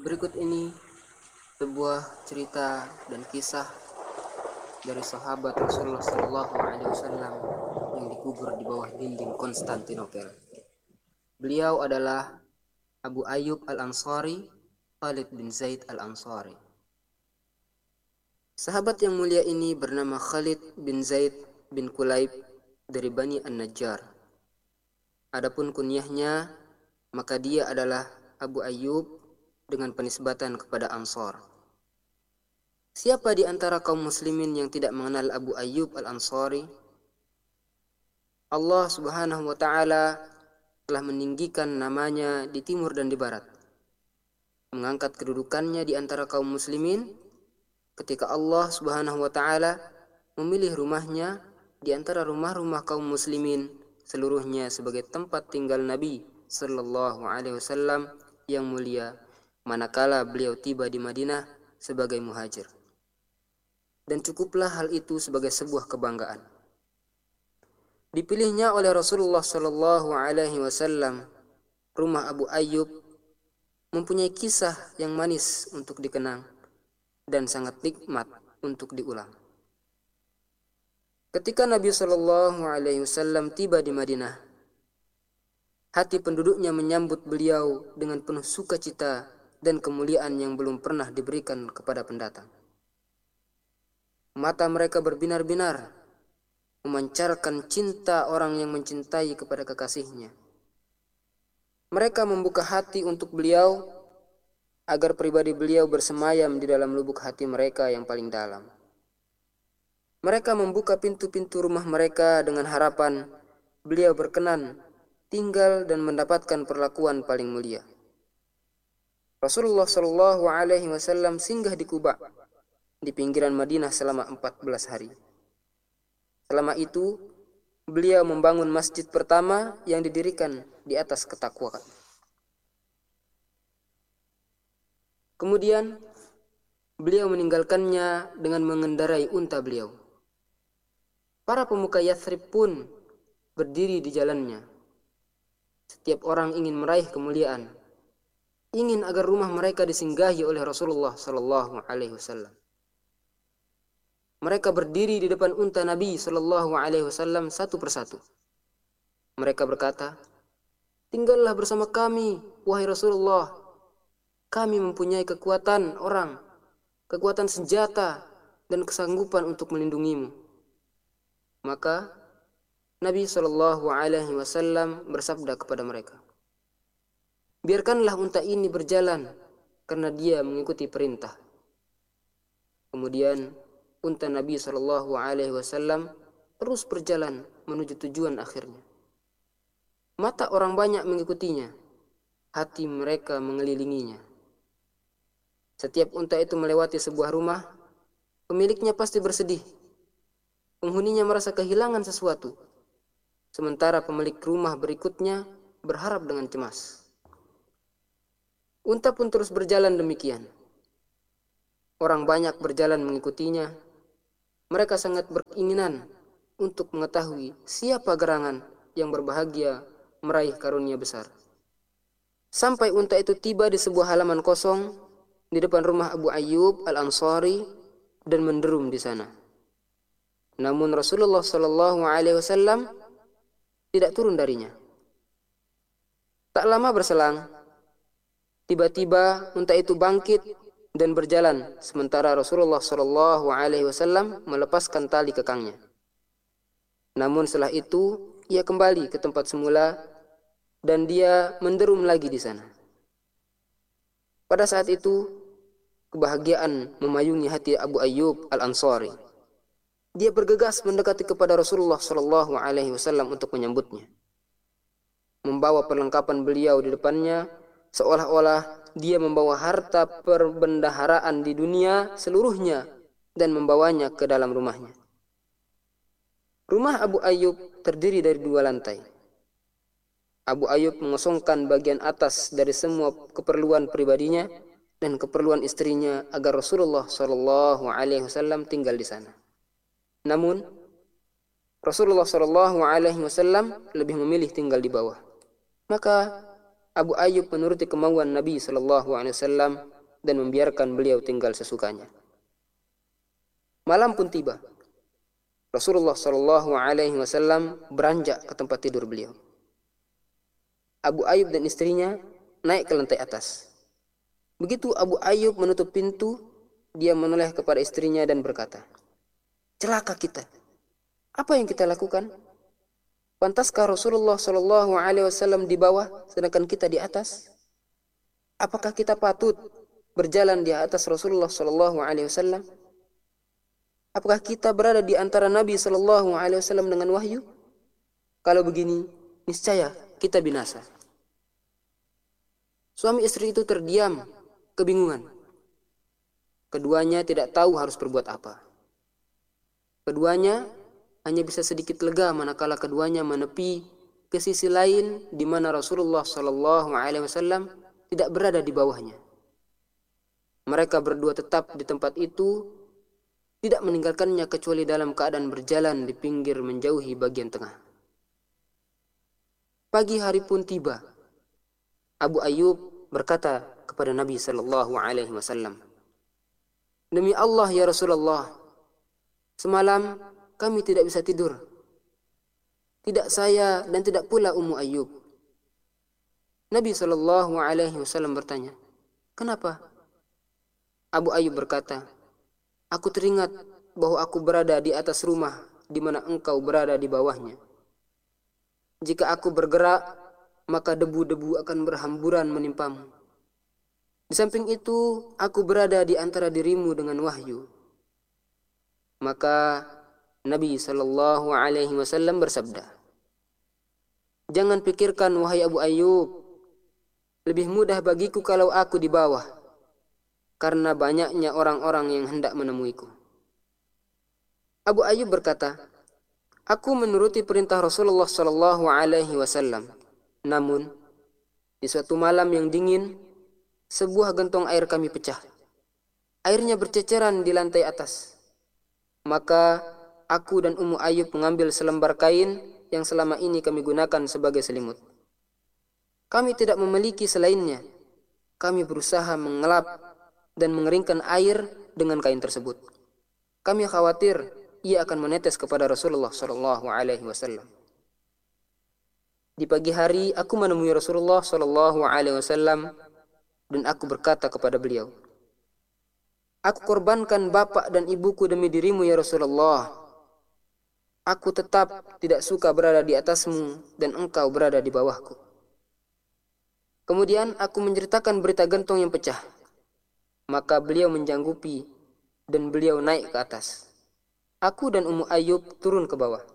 Berikut ini sebuah cerita dan kisah dari sahabat Rasulullah Sallallahu Alaihi Wasallam yang dikubur di bawah dinding Konstantinopel. Beliau adalah Abu Ayyub Al-Ansari, Khalid bin Zaid Al-Ansari. Sahabat yang mulia ini bernama Khalid bin Zaid bin Kulayb dari Bani An-Najjar. Adapun kunyahnya, maka dia adalah Abu Ayyub dengan penisbatan kepada Ansar. Siapa di antara kaum muslimin yang tidak mengenal Abu Ayyub Al-Ansari? Allah Subhanahu wa taala telah meninggikan namanya di timur dan di barat, mengangkat kedudukannya di antara kaum muslimin ketika Allah Subhanahu wa taala memilih rumahnya di antara rumah-rumah kaum muslimin seluruhnya sebagai tempat tinggal Nabi sallallahu alaihi wasallam yang mulia manakala beliau tiba di Madinah sebagai muhajir. Dan cukuplah hal itu sebagai sebuah kebanggaan. Dipilihnya oleh Rasulullah sallallahu alaihi wasallam rumah Abu Ayyub mempunyai kisah yang manis untuk dikenang dan sangat nikmat untuk diulang. Ketika Nabi sallallahu alaihi wasallam tiba di Madinah, hati penduduknya menyambut beliau dengan penuh sukacita dan kemuliaan yang belum pernah diberikan kepada pendatang. Mata mereka berbinar-binar, memancarkan cinta orang yang mencintai kepada kekasihnya. Mereka membuka hati untuk beliau agar pribadi beliau bersemayam di dalam lubuk hati mereka yang paling dalam. Mereka membuka pintu-pintu rumah mereka dengan harapan beliau berkenan tinggal dan mendapatkan perlakuan paling mulia. Rasulullah Shallallahu Alaihi Wasallam singgah di Kuba di pinggiran Madinah selama 14 hari. Selama itu, beliau membangun masjid pertama yang didirikan di atas ketakwaan. Kemudian, beliau meninggalkannya dengan mengendarai unta beliau. Para pemuka Yathrib pun berdiri di jalannya. Setiap orang ingin meraih kemuliaan, ingin agar rumah mereka disinggahi oleh Rasulullah Sallallahu Alaihi Wasallam. Mereka berdiri di depan unta Nabi Sallallahu Alaihi Wasallam satu persatu. Mereka berkata, "Tinggallah bersama kami, wahai Rasulullah. Kami mempunyai kekuatan orang, kekuatan senjata, dan kesanggupan untuk melindungimu." Maka Nabi Sallallahu Alaihi Wasallam bersabda kepada mereka, "Biarkanlah unta ini berjalan, karena dia mengikuti perintah." Kemudian unta Nabi Sallallahu Alaihi Wasallam terus berjalan menuju tujuan akhirnya. Mata orang banyak mengikutinya, hati mereka mengelilinginya. Setiap unta itu melewati sebuah rumah, pemiliknya pasti bersedih. Penghuninya merasa kehilangan sesuatu, sementara pemilik rumah berikutnya berharap dengan cemas. Unta pun terus berjalan demikian. Orang banyak berjalan mengikutinya. Mereka sangat beringinan untuk mengetahui siapa gerangan yang berbahagia meraih karunia besar. Sampai unta itu tiba di sebuah halaman kosong di depan rumah Abu Ayyub Al-Ansari dan menderum di sana. Namun Rasulullah Sallallahu Alaihi Wasallam tidak turun darinya. Tak lama berselang, tiba-tiba unta itu bangkit dan berjalan sementara Rasulullah Sallallahu Alaihi Wasallam melepaskan tali kekangnya. Namun setelah itu ia kembali ke tempat semula dan dia menderum lagi di sana. Pada saat itu kebahagiaan memayungi hati Abu Ayyub Al-Ansari. Dia bergegas mendekati kepada Rasulullah Sallallahu Alaihi Wasallam untuk menyambutnya, membawa perlengkapan beliau di depannya, seolah-olah dia membawa harta perbendaharaan di dunia seluruhnya dan membawanya ke dalam rumahnya. Rumah Abu Ayyub terdiri dari 2 lantai. Abu Ayyub mengosongkan bagian atas dari semua keperluan pribadinya dan keperluan istrinya agar Rasulullah Sallallahu Alaihi Wasallam tinggal di sana. Namun Rasulullah Sallallahu Alaihi Wasallam lebih memilih tinggal di bawah. Maka Abu Ayyub menuruti kemauan Nabi Sallallahu Alaihi Wasallam dan membiarkan beliau tinggal sesukanya. Malam pun tiba. Rasulullah Shallallahu Alaihi Wasallam beranjak ke tempat tidur beliau. Abu Ayyub dan istrinya naik ke lantai atas. Begitu Abu Ayyub menutup pintu, dia menoleh kepada istrinya dan berkata, "Celaka kita. Apa yang kita lakukan? Pantaskah Rasulullah Shallallahu Alaihi Wasallam di bawah, sedangkan kita di atas? Apakah kita patut berjalan di atas Rasulullah Shallallahu Alaihi Wasallam? Apakah kita berada di antara Nabi Shallallahu Alaihi Wasallam dengan wahyu? Kalau begini, niscaya kita binasa." Suami istri itu terdiam, kebingungan. Keduanya tidak tahu harus berbuat apa. Keduanya hanya bisa sedikit lega manakala keduanya menepi ke sisi lain di mana Rasulullah Shallallahu Alaihi Wasallam tidak berada di bawahnya. Mereka berdua tetap di tempat itu, tidak meninggalkannya kecuali dalam keadaan berjalan di pinggir menjauhi bagian tengah. Pagi hari pun tiba. Abu Ayyub berkata kepada Nabi Shallallahu Alaihi Wasallam, "Demi Allah ya Rasulullah, semalam kami tidak bisa tidur. Tidak saya dan tidak pula Ummu Ayyub." Nabi Shallallahu Alaihi Wasallam bertanya, "Kenapa?" Abu Ayyub berkata, "Aku teringat bahwa aku berada di atas rumah di mana engkau berada di bawahnya. Jika aku bergerak, maka debu-debu akan berhamburan menimpamu. Di samping itu, aku berada di antara dirimu dengan wahyu." Maka Nabi Shallallahu Alaihi Wasallam bersabda, "Jangan pikirkan wahai Abu Ayyub, lebih mudah bagiku kalau aku di bawah, karena banyaknya orang-orang yang hendak menemuiku." Abu Ayyub berkata, "Aku menuruti perintah Rasulullah Shallallahu Alaihi Wasallam. Namun, di suatu malam yang dingin, sebuah gentong air kami pecah. Airnya berceceran di lantai atas. Maka aku dan Ummu Ayyub mengambil selembar kain yang selama ini kami gunakan sebagai selimut. Kami tidak memiliki selainnya. Kami berusaha mengelap dan mengeringkan air dengan kain tersebut. Kami khawatir ia akan menetes kepada Rasulullah Shallallahu Alaihi Wasallam. Di pagi hari aku menemui Rasulullah Shallallahu Alaihi Wasallam dan aku berkata kepada beliau, 'Aku korbankan bapak dan ibuku demi dirimu ya Rasulullah. Aku tetap tidak suka berada di atasmu dan engkau berada di bawahku.' Kemudian aku menceritakan berita gentong yang pecah. Maka beliau menjanggupi dan beliau naik ke atas. Aku dan Ummu Ayyub turun ke bawah.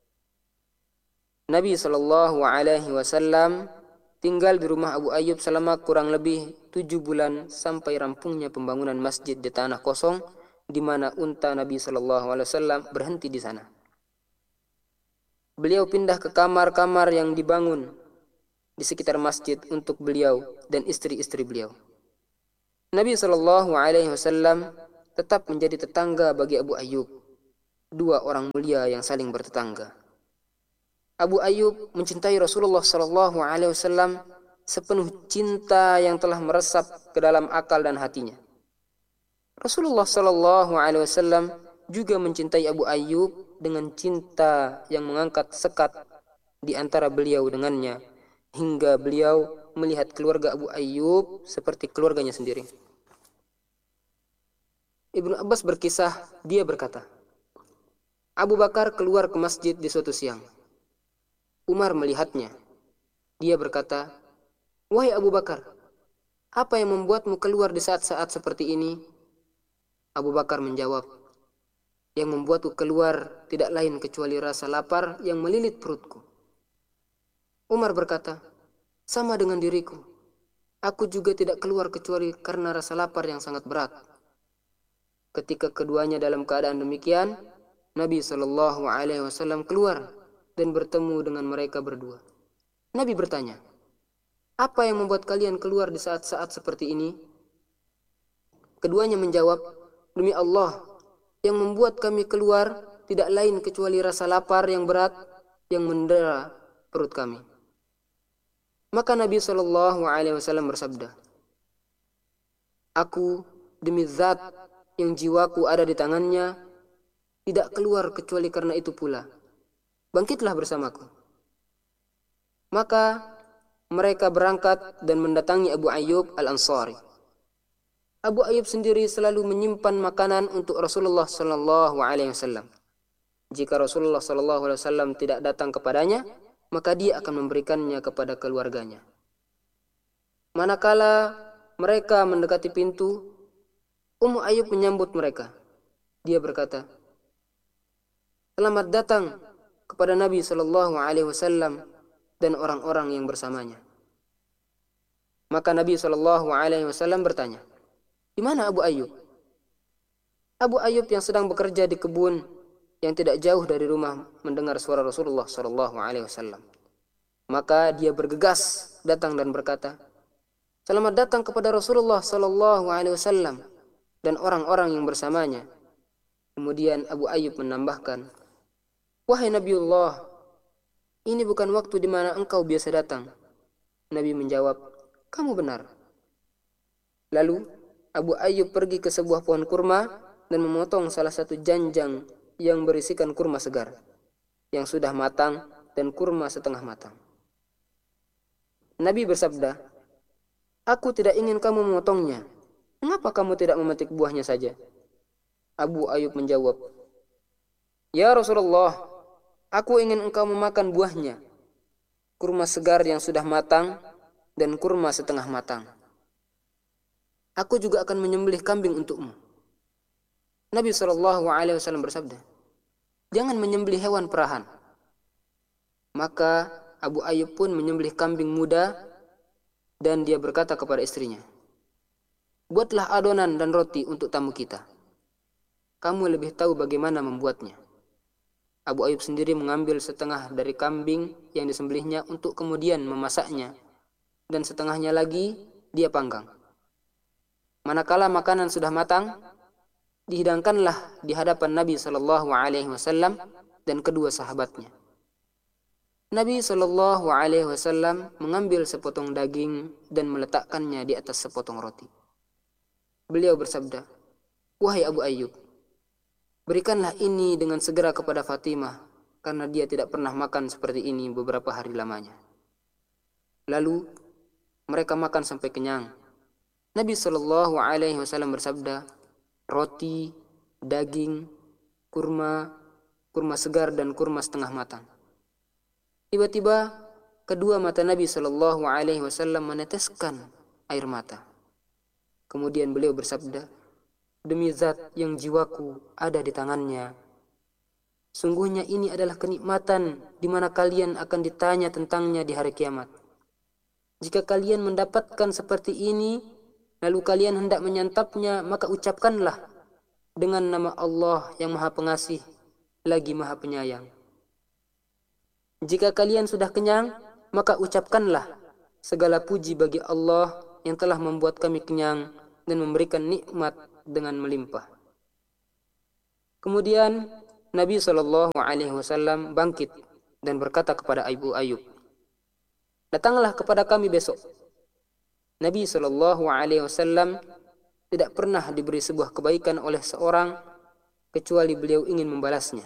Nabi Shallallahu Alaihi Wasallam tinggal di rumah Abu Ayyub selama kurang lebih 7 bulan sampai rampungnya pembangunan masjid di tanah kosong di mana unta Nabi Shallallahu Alaihi Wasallam berhenti di sana. Beliau pindah ke kamar-kamar yang dibangun di sekitar masjid untuk beliau dan istri-istri beliau. Nabi Shallallahu Alaihi Wasallam tetap menjadi tetangga bagi Abu Ayyub, dua orang mulia yang saling bertetangga. Abu Ayyub mencintai Rasulullah Shallallahu Alaihi Wasallam sepenuh cinta yang telah meresap ke dalam akal dan hatinya. Rasulullah Shallallahu Alaihi Wasallam juga mencintai Abu Ayyub dengan cinta yang mengangkat sekat di antara beliau dengannya, hingga beliau melihat keluarga Abu Ayyub seperti keluarganya sendiri. Ibnu Abbas berkisah, dia berkata, Abu Bakar keluar ke masjid di suatu siang. Umar melihatnya. Dia berkata, "Wahai Abu Bakar, apa yang membuatmu keluar di saat-saat seperti ini?" Abu Bakar menjawab, "Yang membuatku keluar tidak lain kecuali rasa lapar yang melilit perutku." Umar berkata, "Sama dengan diriku. Aku juga tidak keluar kecuali karena rasa lapar yang sangat berat." Ketika keduanya dalam keadaan demikian, Nabi Shallallahu Alaihi Wasallam keluar dan bertemu dengan mereka berdua. Nabi bertanya, "Apa yang membuat kalian keluar di saat-saat seperti ini?" Keduanya menjawab, "Demi Allah, yang membuat kami keluar tidak lain kecuali rasa lapar yang berat yang mendera perut kami." Maka Nabi Shallallahu Alaihi Wasallam bersabda, Aku demi zat yang jiwaku ada di tangannya, tidak keluar kecuali karena itu pula. Bangkitlah bersamaku. Maka mereka berangkat dan mendatangi Abu Ayyub Al-Ansari. Abu Ayyub sendiri selalu menyimpan makanan untuk Rasulullah sallallahu alaihi wasallam. Jika Rasulullah sallallahu alaihi wasallam tidak datang kepadanya, maka dia akan memberikannya kepada keluarganya. Manakala mereka mendekati pintu, Ummu Ayyub menyambut mereka. Dia berkata, "Selamat datang kepada Nabi sallallahu alaihi wasallam dan orang-orang yang bersamanya." Maka Nabi sallallahu alaihi wasallam bertanya, "Di mana Abu Ayyub?" Abu Ayyub yang sedang bekerja di kebun yang tidak jauh dari rumah mendengar suara Rasulullah sallallahu alaihi wasallam. Maka dia bergegas datang dan berkata, "Selamat datang kepada Rasulullah sallallahu alaihi wasallam dan orang-orang yang bersamanya." Kemudian Abu Ayyub menambahkan, "Wahai Nabiullah, ini bukan waktu di mana engkau biasa datang." Nabi menjawab, "Kamu benar." Lalu Abu Ayyub pergi ke sebuah pohon kurma dan memotong salah satu janjang yang berisikan kurma segar, yang sudah matang dan kurma setengah matang. Nabi bersabda, "Aku tidak ingin kamu memotongnya. Mengapa kamu tidak memetik buahnya saja?" Abu Ayyub menjawab, "Ya Rasulullah, aku ingin engkau memakan buahnya, kurma segar yang sudah matang dan kurma setengah matang. Aku juga akan menyembelih kambing untukmu." Nabi SAW bersabda, "Jangan menyembelih hewan perahan." Maka Abu Ayyub pun menyembelih kambing muda dan dia berkata kepada istrinya, "Buatlah adonan dan roti untuk tamu kita. Kamu lebih tahu bagaimana membuatnya." Abu Ayyub sendiri mengambil setengah dari kambing yang disembelihnya untuk kemudian memasaknya, dan setengahnya lagi dia panggang. Manakala makanan sudah matang, dihidangkanlah di hadapan Nabi sallallahu alaihi wasallam dan kedua sahabatnya. Nabi sallallahu alaihi wasallam mengambil sepotong daging dan meletakkannya di atas sepotong roti. Beliau bersabda, "Wahai Abu Ayyub, berikanlah ini dengan segera kepada Fatimah, karena dia tidak pernah makan seperti ini beberapa hari lamanya." Lalu mereka makan sampai kenyang. Nabi sallallahu alaihi wasallam bersabda, "Roti, daging, kurma, kurma segar dan kurma setengah matang." Tiba-tiba kedua mata Nabi sallallahu alaihi wasallam meneteskan air mata. Kemudian beliau bersabda, "Demi zat yang jiwaku ada di tangannya, sungguhnya ini adalah kenikmatan di mana kalian akan ditanya tentangnya di hari kiamat. Jika kalian mendapatkan seperti ini, lalu kalian hendak menyantapnya, maka ucapkanlah dengan nama Allah yang Maha Pengasih lagi Maha Penyayang. Jika kalian sudah kenyang, maka ucapkanlah segala puji bagi Allah yang telah membuat kami kenyang dan memberikan nikmat dengan melimpah." Kemudian Nabi SAW bangkit dan berkata kepada Abu Ayyub, "Datanglah kepada kami besok." Nabi SAW tidak pernah diberi sebuah kebaikan oleh seorang kecuali beliau ingin membalasnya.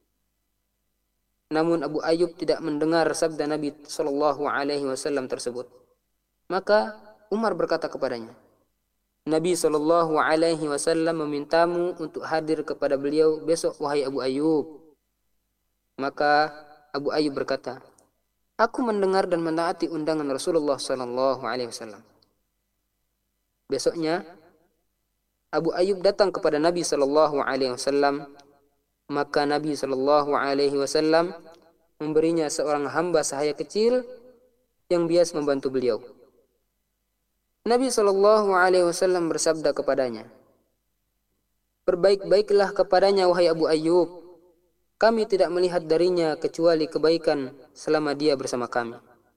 Namun Abu Ayyub tidak mendengar sabda Nabi SAW tersebut. Maka Umar berkata kepadanya, "Nabi SAW memintamu untuk hadir kepada beliau besok, wahai Abu Ayyub." Maka Abu Ayyub berkata, "Aku mendengar dan menaati undangan Rasulullah SAW." Besoknya Abu Ayyub datang kepada Nabi SAW, maka Nabi SAW memberinya seorang hamba sahaya kecil yang biasa membantu beliau. Nabi SAW bersabda kepadanya, "Berbaik-baiklah kepadanya, wahai Abu Ayyub. Kami tidak melihat darinya kecuali kebaikan selama dia bersama kami."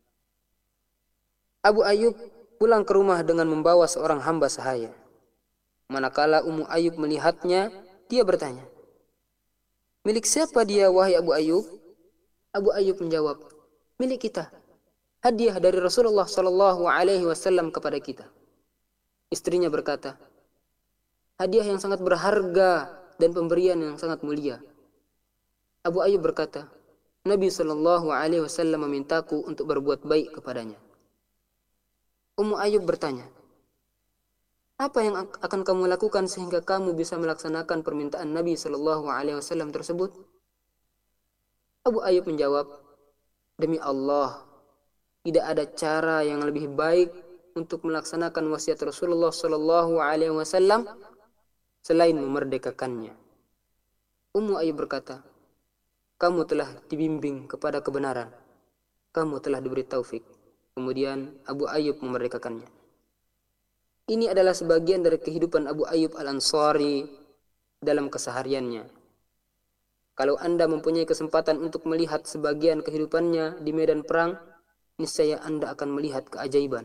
Abu Ayyub pulang ke rumah dengan membawa seorang hamba sahaya. Manakala Ummu Ayyub melihatnya, dia bertanya, "Milik siapa dia, wahai Abu Ayyub?" Abu Ayyub menjawab, "Milik kita. Hadiah dari Rasulullah SAW kepada kita." Istrinya berkata, hadiah yang sangat berharga dan pemberian yang sangat mulia. Abu Ayyub berkata, Nabi Shallallahu Alaihi Wasallam memintaku untuk berbuat baik kepadanya. Ummu Ayyub bertanya, apa yang akan kamu lakukan sehingga kamu bisa melaksanakan permintaan Nabi Shallallahu Alaihi Wasallam tersebut? Abu Ayyub menjawab, demi Allah, tidak ada cara yang lebih baik untuk melaksanakan wasiat Rasulullah Shallallahu Alaihi Wasallam selain memerdekakannya. Ummu Ayyub berkata, kamu telah dibimbing kepada kebenaran. Kamu telah diberi taufik. Kemudian Abu Ayyub memerdekakannya. Ini adalah sebagian dari kehidupan Abu Ayyub Al-Ansari dalam kesehariannya. Kalau Anda mempunyai kesempatan untuk melihat sebagian kehidupannya di medan perang, niscaya Anda akan melihat keajaiban.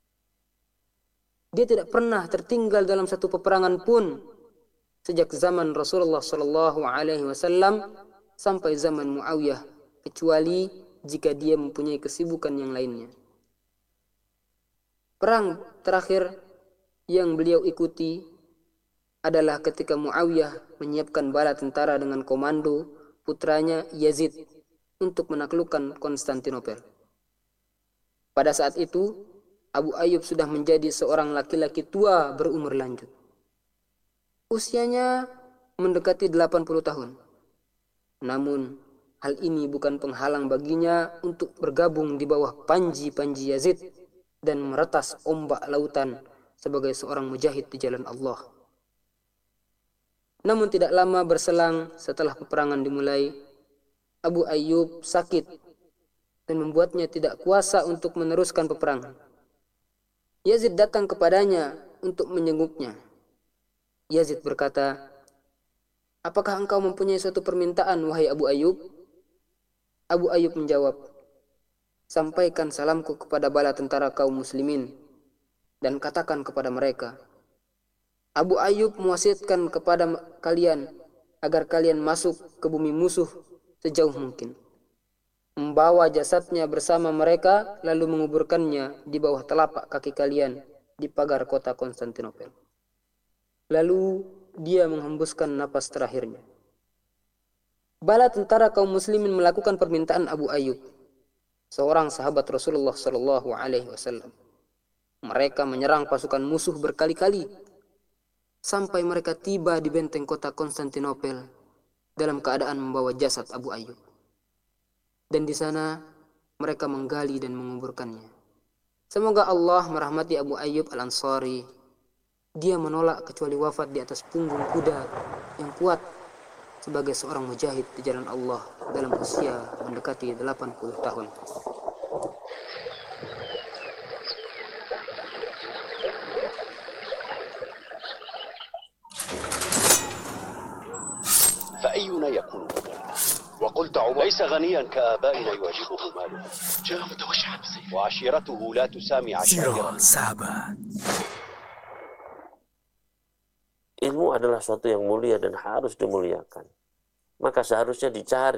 Dia tidak pernah tertinggal dalam satu peperangan pun sejak zaman Rasulullah Shallallahu Alaihi Wasallam sampai zaman Muawiyah, kecuali jika dia mempunyai kesibukan yang lainnya. Perang terakhir yang beliau ikuti adalah ketika Muawiyah menyiapkan bala tentara dengan komando putranya Yazid untuk menaklukkan Konstantinopel. Pada saat itu, Abu Ayyub sudah menjadi seorang laki-laki tua berumur lanjut. Usianya mendekati 80 tahun. Namun, hal ini bukan penghalang baginya untuk bergabung di bawah panji-panji Yazid dan meretas ombak lautan sebagai seorang mujahid di jalan Allah. Namun tidak lama berselang setelah peperangan dimulai, Abu Ayyub sakit dan membuatnya tidak kuasa untuk meneruskan peperangan. Yazid datang kepadanya untuk menjenguknya. Yazid berkata, apakah engkau mempunyai suatu permintaan, wahai Abu Ayyub? Abu Ayyub menjawab, sampaikan salamku kepada bala tentara kaum muslimin dan katakan kepada mereka, Abu Ayyub mewasiatkan kepada kalian agar kalian masuk ke bumi musuh sejauh mungkin, membawa jasadnya bersama mereka lalu menguburkannya di bawah telapak kaki kalian di pagar kota Konstantinopel. Lalu dia menghembuskan napas terakhirnya. Bala tentara kaum muslimin melakukan permintaan Abu Ayyub, seorang sahabat Rasulullah Shallallahu Alaihi Wasallam. Mereka menyerang pasukan musuh berkali-kali sampai mereka tiba di benteng kota Konstantinopel dalam keadaan membawa jasad Abu Ayyub. Dan di sana mereka menggali dan menguburkannya. Semoga Allah merahmati Abu Ayyub Al-Ansari. Dia menolak kecuali wafat di atas punggung kuda yang kuat sebagai seorang mujahid di jalan Allah dalam usia mendekati 80 tahun. فأينا يكون وقلت عمر ليس غنيا كآبائنا يعجبه ماله جاء متوشعا بسيفه وعشيرته لا تسامي عشيرته. Sahabat. Ilmu adalah suatu yang mulia dan harus dimuliakan. Maka seharusnya dicari